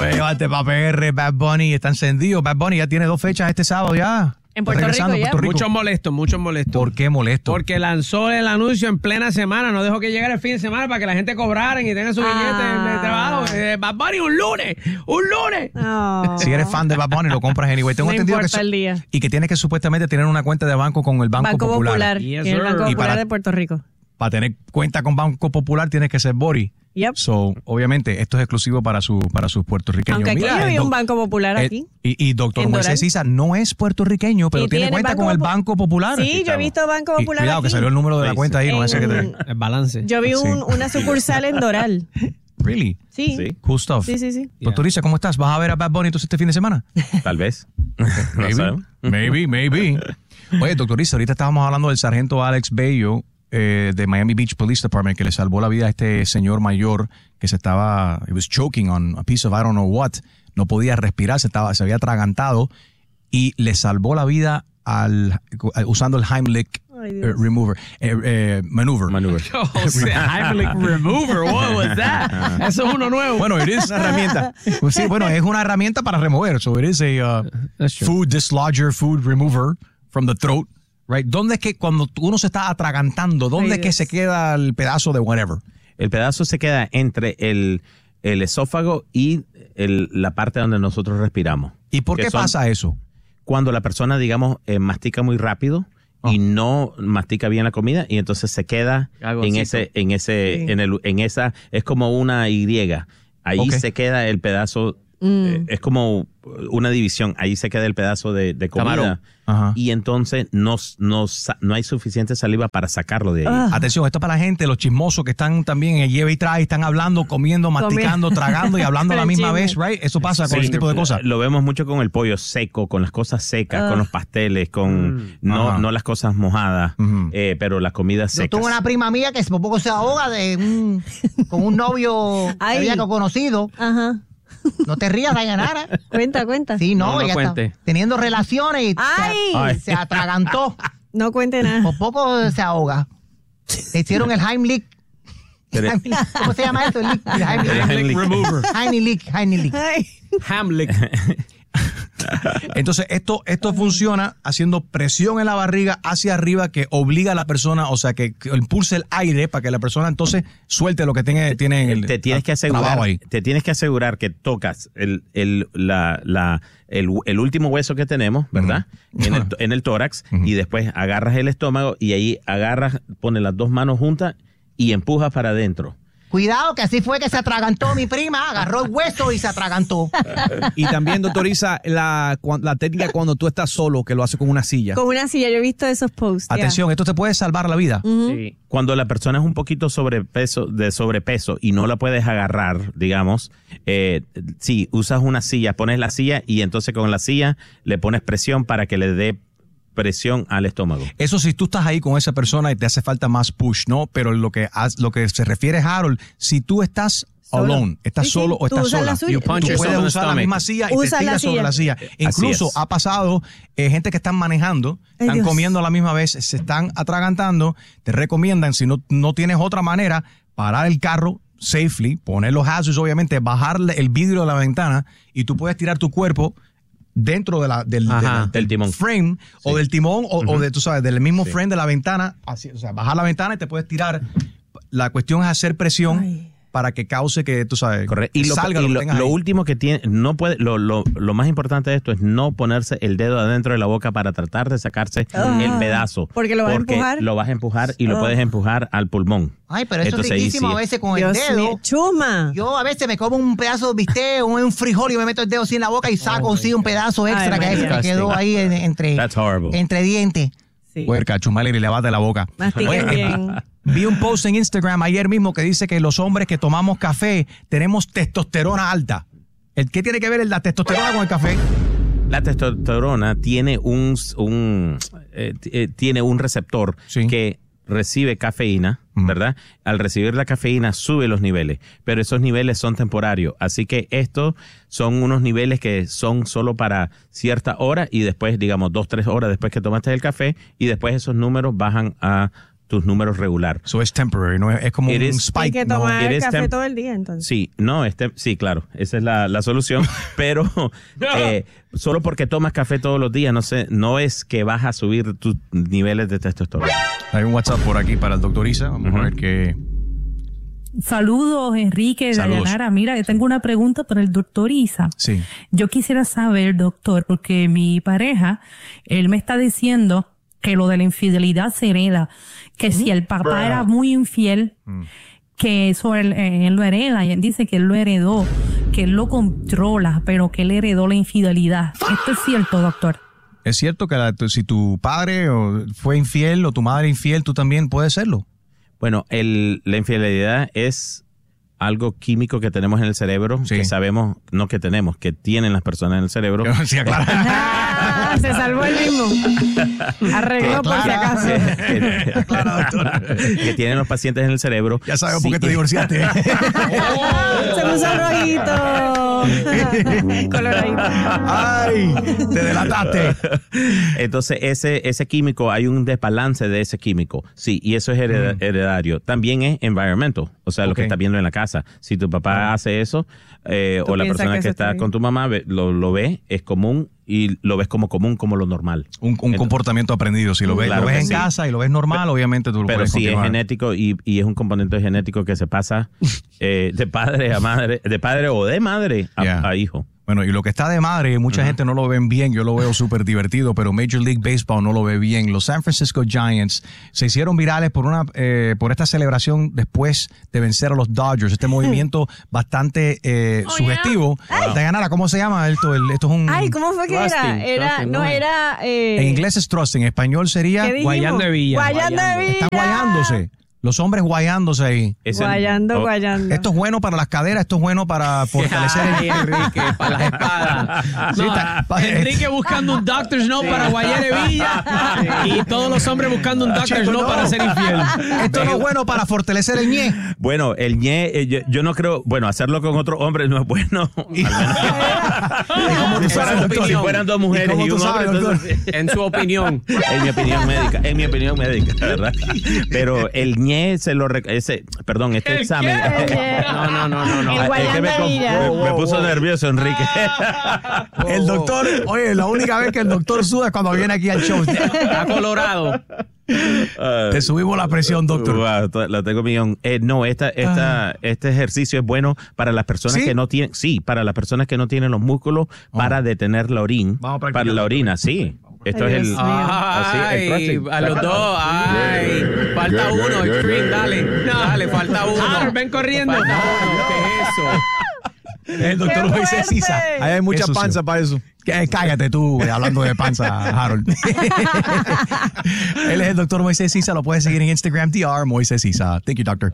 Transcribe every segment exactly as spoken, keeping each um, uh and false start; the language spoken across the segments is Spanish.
Llévate pa' P R, Bad Bunny, está encendido. Bad Bunny ya tiene dos fechas este sábado ya. En Puerto Rico, ya. Puerto Rico. Muchos molestos, muchos molestos. ¿Por qué molesto? Porque lanzó el anuncio en plena semana, no dejó que llegara el fin de semana para que la gente cobrara y tenga su billete ah. de trabajo. Eh, Bad Bunny un lunes, un lunes. Oh. Si eres fan de Bad Bunny, lo compras anyway. Tengo no entendido que, importa el día. Y que tienes que supuestamente tener una cuenta de banco con el Banco, Banco Popular. Popular, Yes, el Banco sir. Popular para, de Puerto Rico. Para tener cuenta con Banco Popular tienes que ser Bori. Yep. So, obviamente, esto es exclusivo para, su, para sus puertorriqueños. Aunque aquí Mira, yo vi doc, un Banco Popular eh, aquí. Y, y doctor Moisés Isa no es puertorriqueño, pero tiene, tiene cuenta con el Banco Popular. Sí, yo he visto Banco Popular y, cuidado, aquí. que salió el número de la sí, cuenta ahí. En, no va a ser que te... El balance. Yo vi un, Sí. una sucursal en Doral. Really? Sí. Sí. Cool stuff. Sí, sí, sí. Doctor Isa, ¿cómo estás? ¿Vas a ver a Bad Bunny entonces este fin de semana? Tal vez. Maybe, maybe, maybe. Oye, doctor Isa, ahorita estábamos hablando del sargento Alex Bello eh, de Miami Beach Police Department que le salvó la vida a este señor mayor que se estaba, he was choking on a piece of I don't know what, no podía respirar, se, estaba, se había atragantado y le salvó la vida al, usando el Heimlich Ay, uh, remover, eh, eh, maneuver. Maneuver. O sea, Heimlich remover, what was that? Eso es uno nuevo. Bueno, it is una herramienta. Pues sí, bueno, es una herramienta para remover. So it is a uh, food dislodger, food remover from the throat. Right. ¿Dónde es que cuando uno se está atragantando, dónde Ay, es que se queda el pedazo de whatever? El pedazo se queda entre el, el esófago y el, la parte donde nosotros respiramos. ¿Y por qué pasa eso? Cuando la persona, digamos, eh, mastica muy rápido oh. y no mastica bien la comida y entonces se queda en ese, en ese, sí. en el, en esa, es como una Y. Ahí okay. se queda el pedazo. Mm. Eh, es como una división, ahí se queda el pedazo de, de comida y entonces no, no, no hay suficiente saliva para sacarlo de ahí. Uh. Atención, esto es para la gente, los chismosos que están también en lleva y trae, están hablando, comiendo, masticando, tragando y hablando a la misma vez, right? Eso pasa con sí, ese tipo de cosas. Lo vemos mucho con el pollo seco, con las cosas secas, uh. con los pasteles, con mm. no, no las cosas mojadas, uh-huh. eh, pero las comidas secas. Yo tuve una prima mía que por poco se ahoga de un, con un novio que había conocido. Ajá. No te rías, Dayanara. Cuenta, cuenta. Sí, no, no, no ella cuente. está teniendo relaciones y Ay. se, se atragantó. No cuente nada. Por poco se ahoga. Le hicieron el Heimlich. Heimlich. ¿Cómo se llama eso? El, el Heimlich. El Heimlich remover. Heimlich. Heimlich. Heimlich. Entonces, esto, esto funciona haciendo presión en la barriga hacia arriba que obliga a la persona, o sea, que, que impulse el aire para que la persona entonces suelte lo que tiene, tiene en el te tienes que asegurar ahí. Te tienes que asegurar que tocas el, el, la, la, el, el último hueso que tenemos, ¿verdad? Uh-huh. En, el, en el tórax uh-huh. y después agarras el estómago y ahí agarras, pones las dos manos juntas y empujas para adentro. Cuidado, que así fue que se atragantó mi prima, agarró el hueso y se atragantó. Y también, doctoriza, la, la técnica cuando tú estás solo, que lo hace con una silla. Con una silla, yo he visto esos posts. Atención, yeah. esto te puede salvar la vida. Uh-huh. Sí. Cuando la persona es un poquito sobrepeso, de sobrepeso y no la puedes agarrar, digamos, eh, sí, usas una silla, pones la silla y entonces con la silla le pones presión para que le dé presión al estómago. Eso si tú estás ahí con esa persona y te hace falta más push, ¿no? Pero lo que, lo que se refiere, Harold, si tú estás Solo. alone, estás sí, solo sí. o estás sola, You tú puedes usar la misma silla y Usa te tiras sobre la silla. Incluso ha pasado eh, gente que están manejando, Ay, están Dios. comiendo a la misma vez, se están atragantando, te recomiendan, si no, no tienes otra manera, parar el carro safely, poner los hazards, obviamente, bajarle el vidrio de la ventana y tú puedes tirar tu cuerpo dentro de la, del, Ajá, de la, del, del timón. frame sí. o del timón o, uh-huh. o de, tú sabes, del mismo sí. frame de la ventana, así, o sea, bajar la ventana y te puedes tirar. La cuestión es hacer presión Ay. para que cause que, tú sabes, Correcto. Y lo, salga y lo, lo, que lo último que tiene, no puede, lo, lo, lo más importante de esto es no ponerse el dedo adentro de la boca para tratar de sacarse oh. el pedazo. Porque lo vas a empujar. Lo vas a empujar y oh. lo puedes empujar al pulmón. Ay, pero eso Entonces, es riquísimo sí. a veces con Dios el dedo. Mío. Chuma. Yo a veces me como un pedazo de bistec o un frijol y me meto el dedo así en la boca y saco oh, sí, un pedazo extra Ay, que, es, que quedó ahí en, entre, entre dientes. Sí. Puerca, chumale y le levante la boca. Oye, bien. Vi un post en Instagram ayer mismo que dice que los hombres que tomamos café tenemos testosterona alta. ¿Qué tiene que ver la testosterona con el café? La testosterona tiene un, un, eh, eh, tiene un receptor sí. que recibe cafeína, uh-huh. ¿verdad? Al recibir la cafeína sube los niveles, pero esos niveles son temporarios. Así que estos son unos niveles que son solo para cierta hora y después, digamos, dos, tres horas después que tomaste el café y después esos números bajan a tus números regular. So es temporary, no es, es como It un is- spike. Hay que no. tomar It is café temp- todo el día, entonces. Sí, no, este, sí, claro, esa es la, la solución, pero eh, solo porque tomas café todos los días, no sé, no es que vas a subir tus niveles de testosterona. Hay un WhatsApp por aquí para el doctor Isa. Vamos Ujú. a ver qué. Saludos, Enrique, Saludos. Dayanara. Mira, yo tengo una pregunta para el doctor Isa. Sí. Yo quisiera saber, doctor, porque mi pareja, él me está diciendo que lo de la infidelidad se hereda, que si el papá era muy infiel, que eso él, eh, él lo hereda, y él dice que él lo heredó, que él lo controla, pero que él heredó la infidelidad. ¿Esto es cierto, doctor? ¿Es cierto que la- tu- si tu padre o fue infiel o tu madre infiel, tú también puedes serlo? Bueno, el, la infidelidad es algo químico que tenemos en el cerebro, Sí. que sabemos, no que tenemos, que tienen las personas en el cerebro. Sí, aclara. Ah, se salvó el mismo. Arregló por si acaso. que, que- que tienen los pacientes en el cerebro. Ya sabemos Sí, por qué te divorciaste. Se puso rojito. Coloradito. ¡Ay! Te delataste. Entonces, ese, ese químico, hay un desbalance de ese químico. Sí, y eso es hereda- heredario. También es environmental, o sea, lo Ok. que estás viendo en la casa. Si tu papá hace eso, eh, Tú o la piensas persona que que, eso está está bien. con tu mamá ve- lo, lo ve, es común y lo ves como común, como lo normal. Un, un Entonces- comportamiento aprendido. Si lo ves, Claro lo ves que en sí. casa y lo ves normal, obviamente tú lo Pero puedes sí es continuar. genético y, y es un componente genético que se pasa eh, de padre a madre, de padre o de madre a, Yeah. a hijo. Bueno, y lo que está de madre, mucha gente no lo ven bien, yo lo veo súper divertido, pero Major League Baseball no lo ve bien. Los San Francisco Giants se hicieron virales por una eh, por esta celebración después de vencer a los Dodgers, este movimiento bastante eh, sugestivo. Dayanara, ¿cómo se llama esto? El- esto es un... Ay, ¿cómo fue que Trusting, era? Era, trusting, no no. era. Eh, En inglés es trust, en español sería ¿qué dijimos? Guayando de Villa. Guayando de Villa. están guayándose. Los hombres guayándose ahí. Es el- Guayando, oh, guayando. Esto es bueno para las caderas, esto es bueno para fortalecer Ay, el... Enrique, para las espadas. Sí, No, está- pa- Enrique buscando un Doctor's Note para Guayere Villa y todos los hombres buscando un Doctor's Chico, Note no. para ser infiel. Esto no es bueno para fortalecer el ñe. Bueno, el ñe, eh, yo, yo no creo, bueno, hacerlo con otro hombre no es bueno. Al menos- ¿Cómo tú si, sabes, fueran, doctor? si fueran dos mujeres ¿Y cómo y, tú un hombre, sabes, doctor? entonces, En su opinión. en mi opinión médica, en mi opinión médica, ¿verdad? Pero el ñe se lo, rec- ese, perdón, este ¿El examen. qué? No, no, no, no, no. El Es que Guayando me, de conf- Villa. me- me puso nervioso, Enrique. El doctor, oye, la única vez que el doctor suda es cuando viene aquí al show. Está colorado. Te subimos la presión, doctor. Wow, to- la tengo millón. Eh, no, esta, esta, este ejercicio es bueno para las personas ¿Sí? que no tienen, sí, para las personas que no tienen los músculos para detener la orina. Vamos a practicar. Para la orina, sí. Esto Ay, es el. Dios mío. así, el Ay, thrusting. a los dos. Ay, falta uno. Extreme, dale. Dale, falta uno. Ah, ven corriendo. Falta uno. ¿Qué es eso? El doctor ¡Qué Moisés fuerte! Sisa. Ahí hay mucha Qué sucio. panza para eso. Que- Cállate tú, eh, hablando de panza, Harold. Él es el doctor Moisés Sisa. Lo puedes seguir en Instagram, D R Moisés Sisa. Thank you, doctor.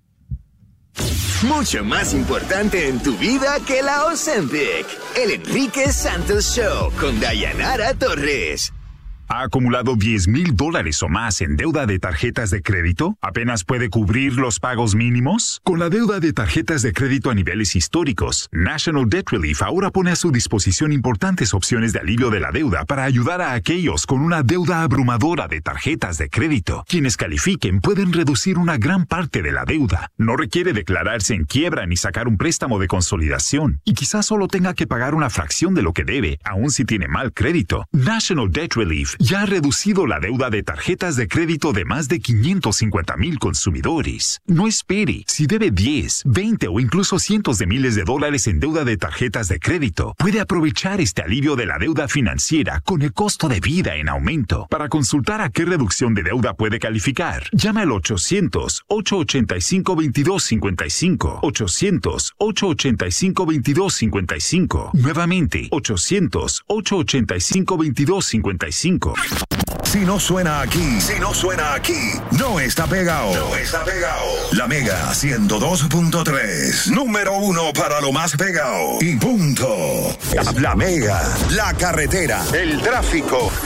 Mucho más importante en tu vida que la Ozempic. El Enrique Santos Show con Dayanara Torres. ¿Ha acumulado diez mil dólares o más en deuda de tarjetas de crédito? ¿Apenas puede cubrir los pagos mínimos? Con la deuda de tarjetas de crédito a niveles históricos, National Debt Relief ahora pone a su disposición importantes opciones de alivio de la deuda para ayudar a aquellos con una deuda abrumadora de tarjetas de crédito. Quienes califiquen pueden reducir una gran parte de la deuda. No requiere declararse en quiebra ni sacar un préstamo de consolidación. Y quizás solo tenga que pagar una fracción de lo que debe, aun si tiene mal crédito. National Debt Relief ya ha reducido la deuda de tarjetas de crédito de más de quinientos cincuenta mil consumidores. No espere. Si debe diez, veinte o incluso cientos de miles de dólares en deuda de tarjetas de crédito, puede aprovechar este alivio de la deuda financiera con el costo de vida en aumento. Para consultar a qué reducción de deuda puede calificar, llame al ochocientos, ocho ochenta y cinco, veintidós cincuenta y cinco. ochocientos, ocho ochenta y cinco, veintidós cincuenta y cinco. Nuevamente, ochocientos, ocho ochenta y cinco, veintidós cincuenta y cinco. Si no suena aquí, si no suena aquí, no está pegado. No está pegado. La Mega ciento dos punto tres. Número uno para lo más pegado. Y punto. La Mega, la carretera, el tráfico.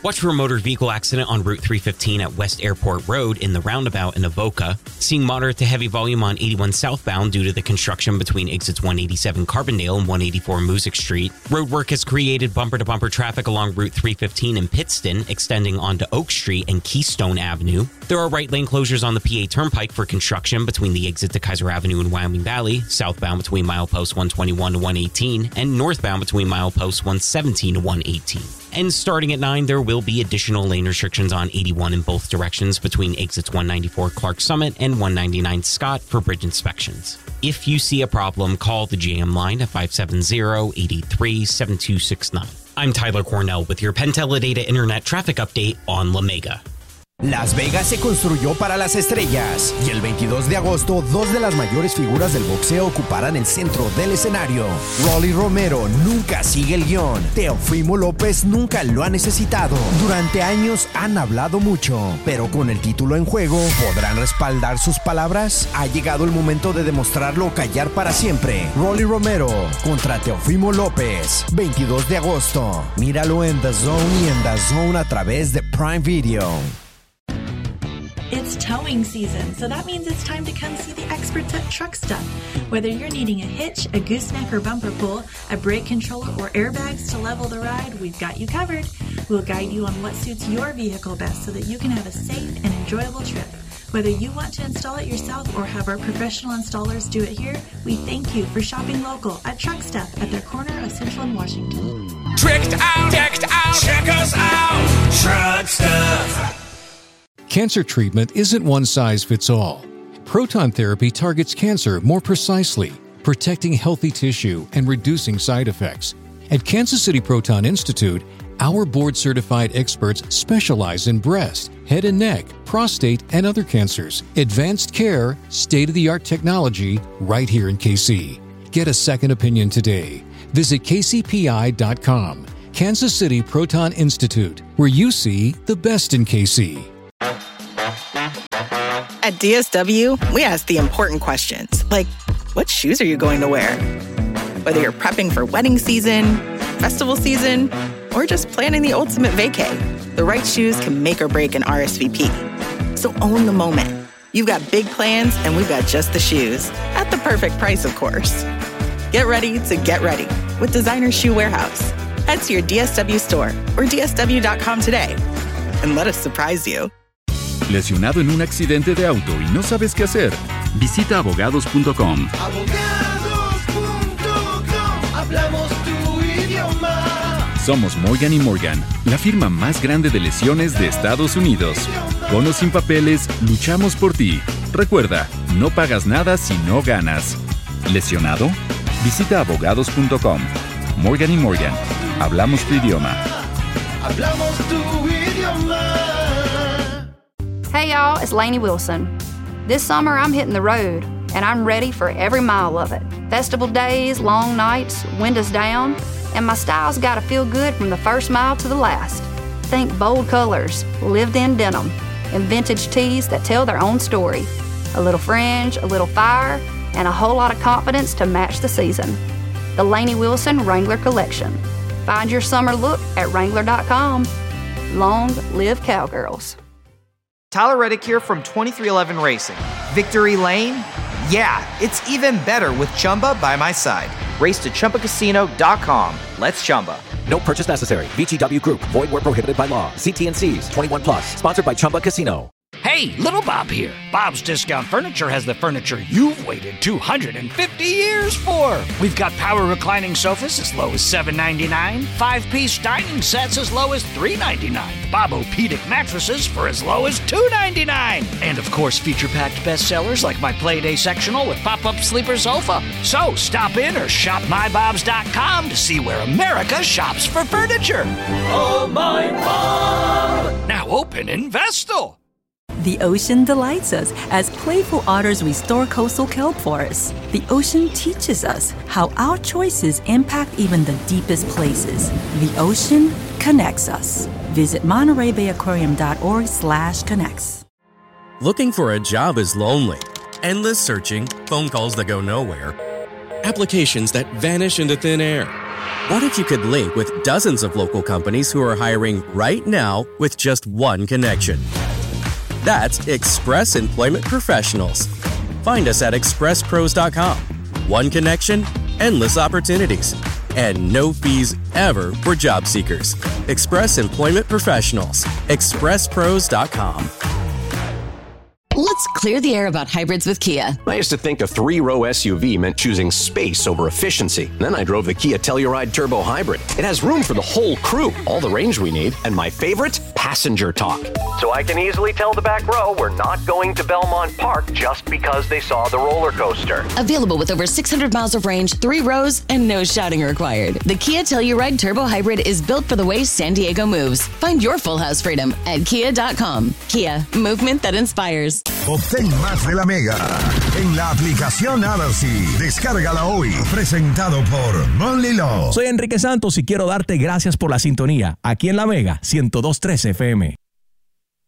Watch for a motor vehicle accident on Route three fifteen at West Airport Road in the roundabout in Avoca. Seeing moderate to heavy volume on eighty-one southbound due to the construction between exits one eighty-seven Carbondale and one eighty-four Music Street. Road work has created bumper-to-bumper traffic along Route three fifteen in Pittston, extending onto Oak Street and Keystone Avenue. There are right lane closures on the P A Turnpike for construction between the exit to Kaiser Avenue and Wyoming Valley, southbound between milepost one twenty-one to one eighteen, and northbound between milepost one seventeen to one eighteen. And starting at nine, there will be additional lane restrictions on eighty-one in both directions between exits one ninety-four Clark Summit and one ninety-nine Scott for bridge inspections. If you see a problem, call the J M line at five seven zero, eight eight three, seven two six nine. I'm Tyler Cornell with your Penteledata Internet Traffic Update on La Mega. Las Vegas se construyó para las estrellas y el veintidós de agosto dos de las mayores figuras del boxeo ocuparán el centro del escenario. Rolly Romero nunca sigue el guión. Teofimo López nunca lo ha necesitado. Durante años han hablado mucho, pero con el título en juego, ¿podrán respaldar sus palabras? Ha llegado el momento de demostrarlo o callar para siempre. Rolly Romero contra Teofimo López, veintidós de agosto. Míralo en The Zone y en The Zone a través de Prime Video. It's towing season, so that means it's time to come see the experts at Truck Stuff. Whether you're needing a hitch, a gooseneck or bumper pull, a brake controller, or airbags to level the ride, we've got you covered. We'll guide you on what suits your vehicle best so that you can have a safe and enjoyable trip. Whether you want to install it yourself or have our professional installers do it here, we thank you for shopping local at Truck Stuff at their corner of Central and Washington. Tricked out, decked out, check us out, Truck Stuff. Cancer treatment isn't one size fits all. Proton therapy targets cancer more precisely, protecting healthy tissue and reducing side effects. At Kansas City Proton Institute, our board-certified experts specialize in breast, head and neck, prostate, and other cancers. Advanced care, state-of-the-art technology, right here in K C. Get a second opinion today. Visit K C P I dot com. Kansas City Proton Institute, where you see the best in K C. At D S W, we ask the important questions, like, what shoes are you going to wear? Whether you're prepping for wedding season, festival season, or just planning the ultimate vacay, the right shoes can make or break an R S V P. So own the moment. You've got big plans, and we've got just the shoes. At the perfect price, of course. Get ready to get ready with Designer Shoe Warehouse. Head to your D S W store or D S W dot com today and let us surprise you. ¿Lesionado en un accidente de auto y no sabes qué hacer? Visita abogados punto com. Abogados punto com, hablamos tu idioma. Somos Morgan y Morgan, la firma más grande de lesiones de Estados Unidos. Con o sin papeles, luchamos por ti. Recuerda, no pagas nada si no ganas. ¿Lesionado? Visita abogados punto com. Morgan y Morgan, hablamos tu idioma. Hablamos tu idioma. Hey y'all, it's Lainey Wilson. This summer I'm hitting the road, and I'm ready for every mile of it. Festival days, long nights, windows down, and my style's gotta feel good from the first mile to the last. Think bold colors, lived-in denim, and vintage tees that tell their own story. A little fringe, a little fire, and a whole lot of confidence to match the season. The Lainey Wilson Wrangler Collection. Find your summer look at Wrangler dot com. Long live Cowgirls. Tyler Reddick here from twenty-three eleven Racing. Victory Lane? Yeah, it's even better with Chumba by my side. Race to Chumba Casino dot com. Let's Chumba. No purchase necessary. V G W Group. Void where prohibited by law. See T and C's. twenty-one plus. Sponsored by Chumba Casino. Hey, Little Bob here. Bob's Discount Furniture has the furniture you've waited two hundred fifty years for. We've got power reclining sofas as low as seven ninety-nine, five-piece dining sets as low as three ninety-nine, Bob-O-Pedic mattresses for as low as two ninety-nine, and of course feature-packed bestsellers like my Playday sectional with pop-up sleeper sofa. So stop in or shop my bobs dot com to see where America shops for furniture. Oh, my Bob! Now open in Vestal. The ocean delights us as playful otters restore coastal kelp forests. The ocean teaches us how our choices impact even the deepest places. The ocean connects us. Visit Monterey Bay Aquarium dot org slash connects. Looking for a job is lonely. Endless searching, phone calls that go nowhere, applications that vanish into thin air. What if you could link with dozens of local companies who are hiring right now with just one connection? That's Express Employment Professionals. Find us at express pros dot com. One connection, endless opportunities, and no fees ever for job seekers. Express Employment Professionals. express pros dot com. Let's clear the air about hybrids with Kia. I used to think a three-row S U V meant choosing space over efficiency. Then I drove the Kia Telluride Turbo Hybrid. It has room for the whole crew, all the range we need, and my favorite, passenger talk. So I can easily tell the back row we're not going to Belmont Park just because they saw the roller coaster. Available with over six hundred miles of range, three rows, and no shouting required. The Kia Telluride Turbo Hybrid is built for the way San Diego moves. Find your full house freedom at kia dot com. Kia, movement that inspires. Obtén más de la Mega en la aplicación Odyssey. Descárgala hoy. Presentado por Monly Law. Soy Enrique Santos y quiero darte gracias por la sintonía aquí en La Mega ciento dos punto tres F M.